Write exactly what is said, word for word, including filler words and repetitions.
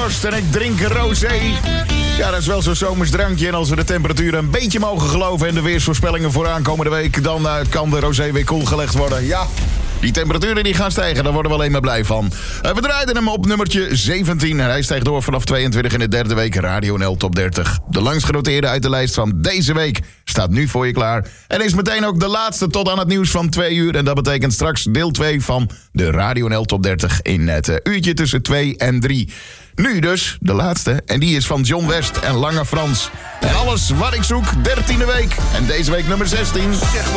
dorst en ik drink rosé. Ja, dat is wel zo'n zomers drankje. En als we de temperaturen een beetje mogen geloven en de weersvoorspellingen voor aankomende week, dan uh, kan de rosé weer koelgelegd worden. Ja, die temperaturen die gaan stijgen, daar worden we alleen maar blij van. Uh, we draaiden hem op nummertje zeventien. En hij stijgt door vanaf tweeëntwintig in de derde week Radio N L Top dertig. De langst genoteerde uit de lijst van deze week staat nu voor je klaar. En is meteen ook de laatste tot aan het nieuws van twee uur. En dat betekent straks deel twee van de Radio N L Top dertig in het uh, uurtje tussen twee en drie. Nu dus, de laatste. En die is van John West en Lange Frans. En alles wat ik zoek, dertiende week. En deze week nummer zestien.